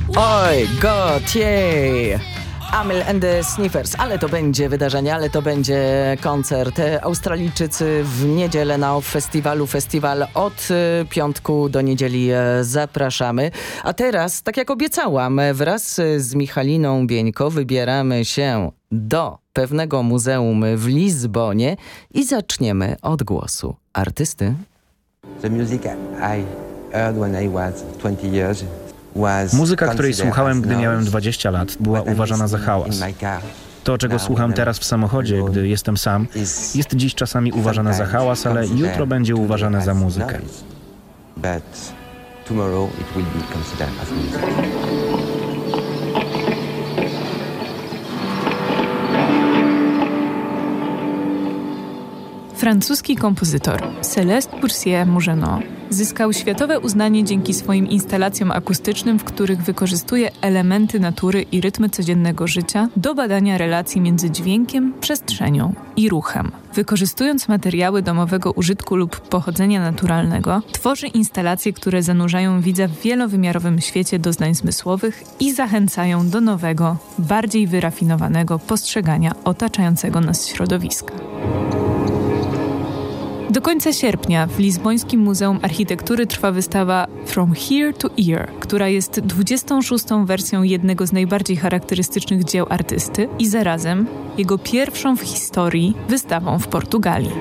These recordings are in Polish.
Oj, Gautier! Amyl and the Sniffers, ale to będzie wydarzenie, ale to będzie koncert. Australijczycy w niedzielę na festiwalu. Festiwal od piątku do niedzieli zapraszamy. A teraz, tak jak obiecałam, wraz z Michaliną Bieńko wybieramy się do pewnego muzeum w Lizbonie i zaczniemy od głosu artysty. Muzyka, której słuchałem, gdy miałem 20 lat, była uważana za hałas. To, czego słucham teraz w samochodzie, gdy jestem sam, jest dziś czasami uważane za hałas, ale jutro będzie uważane za muzykę. Francuski kompozytor Céleste Boursier-Mourgenaud zyskał światowe uznanie dzięki swoim instalacjom akustycznym, w których wykorzystuje elementy natury i rytmy codziennego życia do badania relacji między dźwiękiem, przestrzenią i ruchem. Wykorzystując materiały domowego użytku lub pochodzenia naturalnego, tworzy instalacje, które zanurzają widza w wielowymiarowym świecie doznań zmysłowych i zachęcają do nowego, bardziej wyrafinowanego postrzegania otaczającego nas środowiska. Do końca sierpnia w Lizbońskim Muzeum Architektury trwa wystawa From Here to Ear, która jest 26. wersją jednego z najbardziej charakterystycznych dzieł artysty i zarazem jego pierwszą w historii wystawą w Portugalii.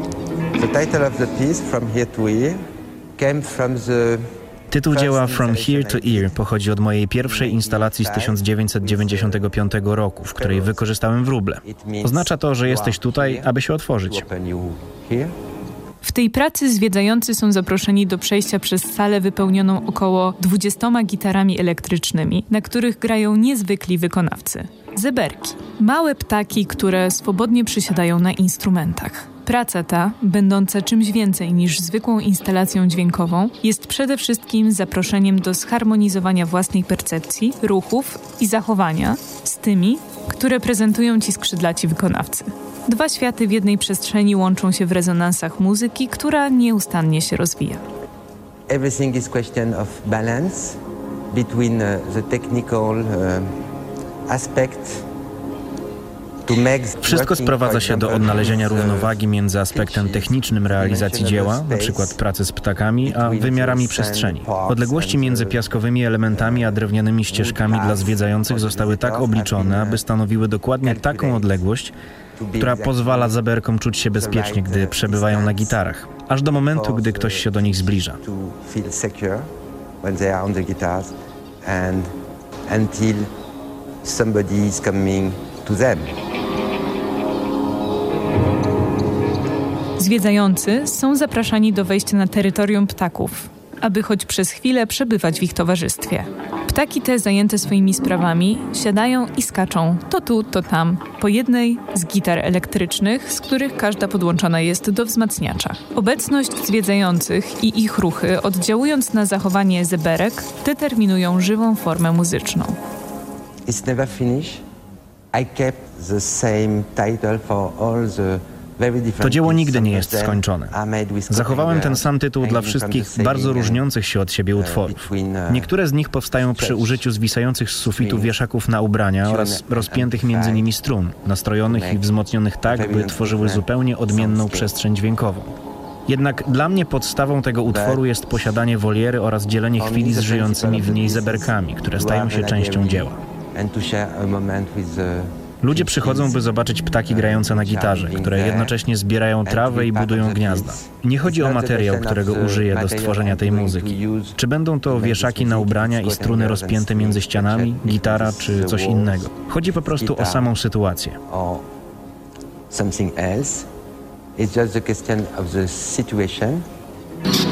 Tytuł dzieła From Here to Ear pochodzi od mojej pierwszej instalacji z 1995 roku, w której wykorzystałem wróble. Oznacza to, że jesteś tutaj, aby się otworzyć. W tej pracy zwiedzający są zaproszeni do przejścia przez salę wypełnioną około 20 gitarami elektrycznymi, na których grają niezwykli wykonawcy. Zeberki. Małe ptaki, które swobodnie przysiadają na instrumentach. Praca ta, będąca czymś więcej niż zwykłą instalacją dźwiękową, jest przede wszystkim zaproszeniem do zharmonizowania własnej percepcji, ruchów i zachowania z tymi, które prezentują ci skrzydlaci wykonawcy. Dwa światy w jednej przestrzeni łączą się w rezonansach muzyki, która nieustannie się rozwija. Everything is question of balance between the technical aspect. Wszystko sprowadza się do odnalezienia równowagi między aspektem technicznym realizacji dzieła, np. pracy z ptakami, a wymiarami przestrzeni. Odległości między piaskowymi elementami a drewnianymi ścieżkami dla zwiedzających zostały tak obliczone, aby stanowiły dokładnie taką odległość, która pozwala zeberkom czuć się bezpiecznie, gdy przebywają na gitarach, aż do momentu, gdy ktoś się do nich zbliża. Zwiedzający są zapraszani do wejścia na terytorium ptaków, aby choć przez chwilę przebywać w ich towarzystwie. Ptaki te, zajęte swoimi sprawami, siadają i skaczą to tu, to tam, po jednej z gitar elektrycznych, z których każda podłączona jest do wzmacniacza. Obecność zwiedzających i ich ruchy, oddziałując na zachowanie zeberek, determinują żywą formę muzyczną. It's never finished. I kept the same title for all the. To dzieło nigdy nie jest skończone. Zachowałem ten sam tytuł dla wszystkich bardzo różniących się od siebie utworów. Niektóre z nich powstają przy użyciu zwisających z sufitu wieszaków na ubrania oraz rozpiętych między nimi strun, nastrojonych i wzmocnionych tak, by tworzyły zupełnie odmienną przestrzeń dźwiękową. Jednak dla mnie podstawą tego utworu jest posiadanie woliery oraz dzielenie chwili z żyjącymi w niej zeberkami, które stają się częścią dzieła. Ludzie przychodzą, by zobaczyć ptaki grające na gitarze, które jednocześnie zbierają trawę i budują gniazda. Nie chodzi o materiał, którego użyję do stworzenia tej muzyki. Czy będą to wieszaki na ubrania i struny rozpięte między ścianami, gitara czy coś innego. Chodzi po prostu o samą sytuację.